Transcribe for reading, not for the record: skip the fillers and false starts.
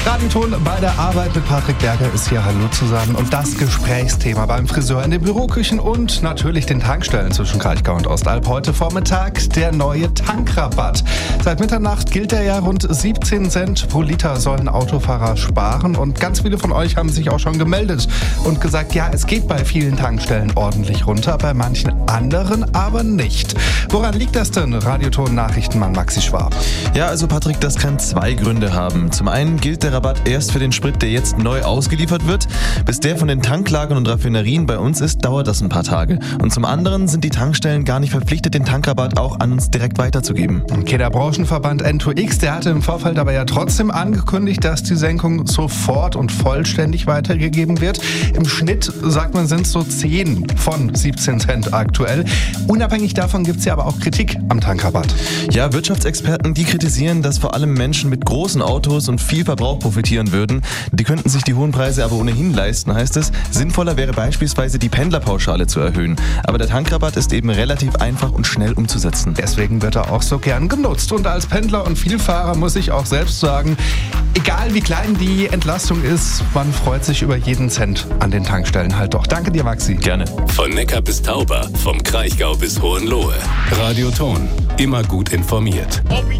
Radioton bei der Arbeit mit Patrick Berger ist hier. Hallo zusammen. Und das Gesprächsthema beim Friseur, in den Büroküchen und natürlich den Tankstellen zwischen Kraichgau und Ostalb. Heute Vormittag der neue Tankrabatt. Seit Mitternacht gilt er ja. Rund 17 Cent pro Liter sollen Autofahrer sparen. Und ganz viele von euch haben sich auch schon gemeldet und gesagt, ja, es geht bei vielen Tankstellen ordentlich runter, bei manchen anderen aber nicht. Woran liegt das denn? Radioton-Nachrichtenmann Maxi Schwab. Ja, also Patrick, das kann zwei Gründe haben. Zum einen gilt der Rabatt erst für den Sprit, der jetzt neu ausgeliefert wird. Bis der von den Tanklagern und Raffinerien bei uns ist, dauert das ein paar Tage. Und zum anderen sind die Tankstellen gar nicht verpflichtet, den Tankrabatt auch an uns direkt weiterzugeben. Okay, der Branchenverband N2X, der hatte im Vorfeld aber ja trotzdem angekündigt, dass die Senkung sofort und vollständig weitergegeben wird. Im Schnitt, sagt man, sind es so 10 von 17 Cent aktuell. Unabhängig davon gibt es ja aber auch Kritik am Tankrabatt. Ja, Wirtschaftsexperten, die kritisieren, dass vor allem Menschen mit großen Autos und viel Verbrauch profitieren würden. Die könnten sich die hohen Preise aber ohnehin leisten, heißt es. Sinnvoller wäre beispielsweise die Pendlerpauschale zu erhöhen. Aber der Tankrabatt ist eben relativ einfach und schnell umzusetzen. Deswegen wird er auch so gern genutzt. Und als Pendler und Vielfahrer muss ich auch selbst sagen, egal wie klein die Entlastung ist, man freut sich über jeden Cent an den Tankstellen halt doch. Danke dir, Maxi. Gerne. Von Neckar bis Tauber, vom Kraichgau bis Hohenlohe. Radioton, immer gut informiert.